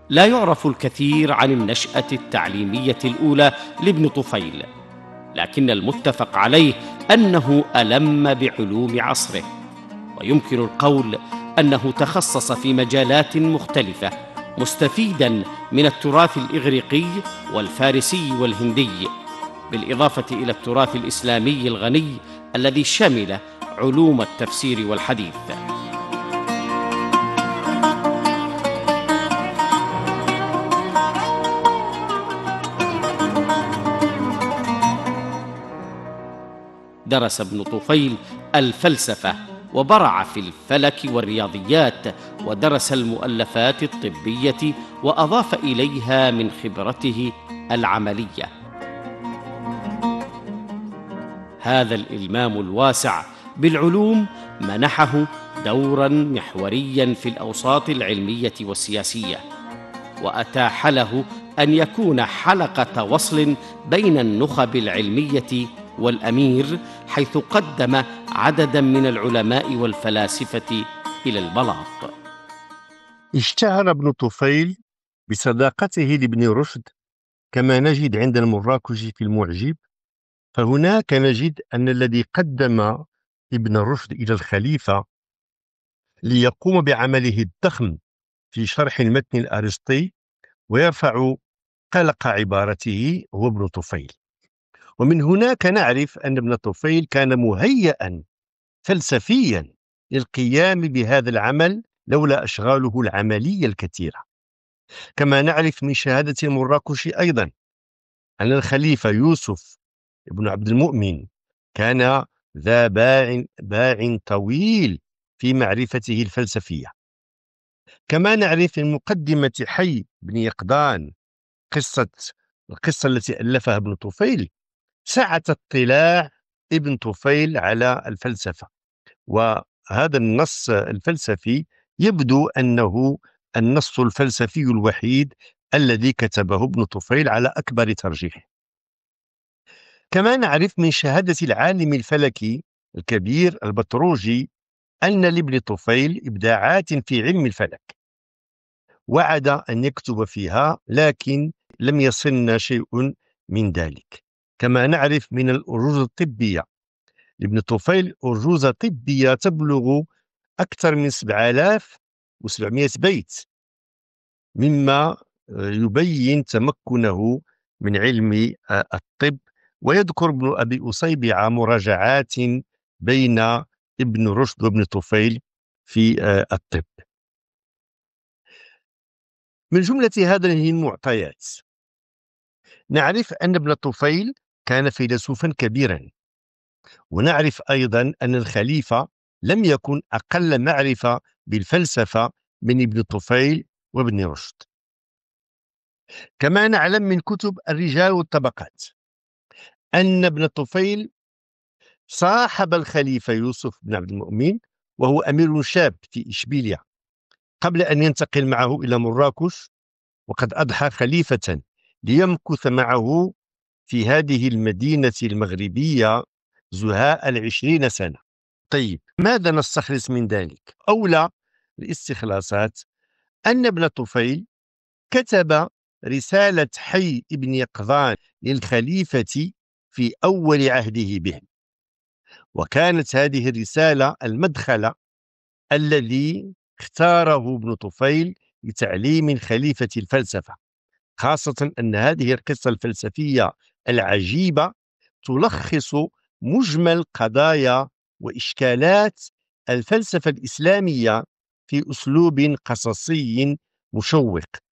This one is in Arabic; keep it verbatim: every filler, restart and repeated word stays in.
لا يعرف الكثير عن النشأة التعليمية الأولى لابن طفيل، لكن المتفق عليه أنه ألم بعلوم عصره، ويمكن القول أنه تخصص في مجالات مختلفة، مستفيداً من التراث الإغريقي والفارسي والهندي، بالإضافة إلى التراث الإسلامي الغني الذي شمل علوم التفسير والحديث. درس ابن طفيل الفلسفة وبرع في الفلك والرياضيات، ودرس المؤلفات الطبية وأضاف إليها من خبرته العملية. هذا الإلمام الواسع بالعلوم منحه دورا محوريا في الأوساط العلمية والسياسية، وأتاح له أن يكون حلقة وصل بين النخب العلمية والأمير، حيث قدم عددا من العلماء والفلاسفة إلى البلاط. اشتهر ابن طفيل بصداقته لابن رشد، كما نجد عند المراكشي في المعجب، فهناك نجد أن الذي قدم ابن رشد إلى الخليفة ليقوم بعمله الضخم في شرح المتن الأرسطي ويرفع قلق عبارته هو ابن طفيل. ومن هناك نعرف أن ابن طفيل كان مهيئا فلسفيا للقيام بهذا العمل لولا أشغاله العملية الكثيرة. كما نعرف من شهادة المراكشي أيضا أن الخليفة يوسف ابن عبد المؤمن كان ذا باع باع طويل في معرفته الفلسفية. كما نعرف من مقدمة حي بن يقظان قصة القصة التي ألفها ابن طفيل، سعة اطلاع ابن طفيل على الفلسفة، وهذا النص الفلسفي يبدو أنه النص الفلسفي الوحيد الذي كتبه ابن طفيل على أكبر ترجيح. كما نعرف من شهادة العالم الفلكي الكبير البتروجي أن لابن طفيل إبداعات في علم الفلك وعد أن يكتب فيها، لكن لم يصلنا شيء من ذلك. كما نعرف من الأرجوزة الطبية لابن طفيل أرجوزة طبية تبلغ أكثر من سبعة آلاف وسبعمائة بيت، مما يبين تمكنه من علم الطب. ويذكر ابن أبي أصيبع مراجعات بين ابن رشد وابن طفيل في الطب. من جملة هذه المعطيات نعرف أن ابن طفيل كان فيلسوفا كبيرا، ونعرف أيضا أن الخليفة لم يكن أقل معرفة بالفلسفة من ابن طفيل وابن رشد. كما نعلم من كتب الرجال والطبقات أن ابن طفيل صاحب الخليفة يوسف بن عبد المؤمن وهو أمير شاب في إشبيلية قبل أن ينتقل معه إلى مراكش، وقد أضحى خليفة ليمكث معه في هذه المدينة المغربية زهاء العشرين سنة. طيب، ماذا نستخلص من ذلك؟ أولى الاستخلاصات أن ابن طفيل كتب رسالة حي ابن يقظان للخليفة في أول عهده به، وكانت هذه الرسالة المدخل الذي اختاره ابن طفيل لتعليم الخليفة الفلسفة، خاصة أن هذه القصة الفلسفية العجيبة تلخص مجمل قضايا وإشكالات الفلسفة الإسلامية في أسلوب قصصي مشوق.